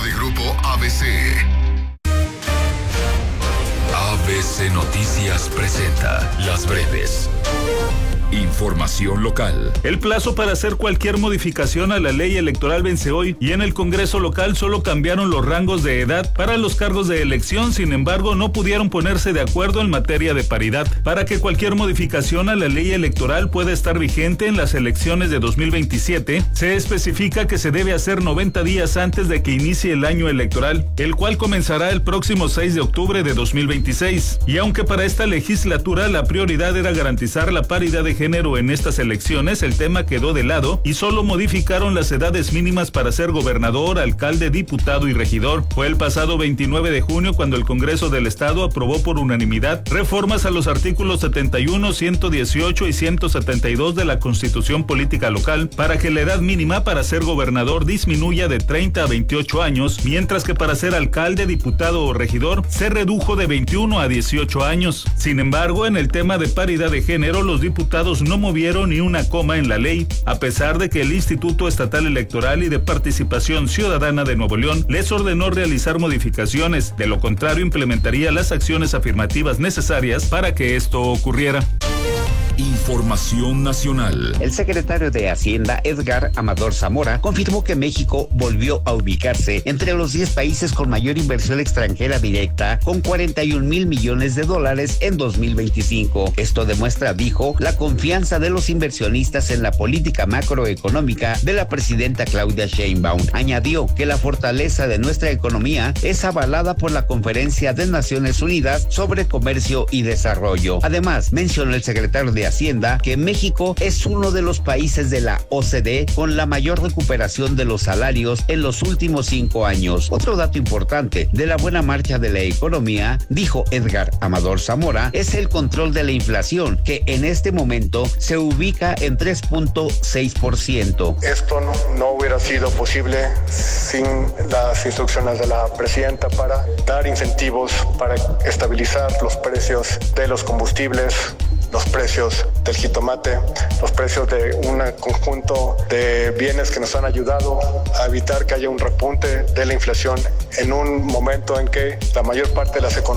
de Grupo ABC. ABC Noticias presenta Las Breves. Información local. El plazo para hacer cualquier modificación a la ley electoral vence hoy y en el Congreso local solo cambiaron los rangos de edad para los cargos de elección. Sin embargo, no pudieron ponerse de acuerdo en materia de paridad. Para que cualquier modificación a la ley electoral pueda estar vigente en las elecciones de 2027, se especifica que se debe hacer 90 días antes de que inicie el año electoral, el cual comenzará el próximo 6 de octubre de 2026. Y aunque para esta legislatura la prioridad era garantizar la paridad de género en estas elecciones, el tema quedó de lado y solo modificaron las edades mínimas para ser gobernador, alcalde, diputado y regidor. Fue el pasado 29 de junio cuando el Congreso del Estado aprobó por unanimidad reformas a los artículos 71, 118 y 172 de la Constitución Política Local para que la edad mínima para ser gobernador disminuya de 30 a 28 años, mientras que para ser alcalde, diputado o regidor se redujo de 21 a 18 años. Sin embargo, en el tema de paridad de género, los diputados no movieron ni una coma en la ley, a pesar de que el Instituto Estatal Electoral y de Participación Ciudadana de Nuevo León les ordenó realizar modificaciones. De lo contrario, implementaría las acciones afirmativas necesarias para que esto ocurriera. Información nacional. El secretario de Hacienda, Edgar Amador Zamora, confirmó que México volvió a ubicarse entre los 10 países con mayor inversión extranjera directa, con 41,000 millones de dólares en 2025. Esto demuestra, dijo, la confianza de los inversionistas en la política macroeconómica de la presidenta Claudia Sheinbaum. Añadió que la fortaleza de nuestra economía es avalada por la Conferencia de Naciones Unidas sobre Comercio y Desarrollo. Además, mencionó el secretario de Hacienda que México es uno de los países de la OCDE con la mayor recuperación de los salarios en los últimos 5 años. Otro dato importante de la buena marcha de la economía, dijo Edgar Amador Zamora, es el control de la inflación, que en este momento se ubica en 3.6%. Esto no hubiera sido posible sin las instrucciones de la presidenta para dar incentivos para estabilizar los precios de los combustibles, los precios del jitomate, los precios de un conjunto de bienes que nos han ayudado a evitar que haya un repunte de la inflación en un momento en que la mayor parte de las economías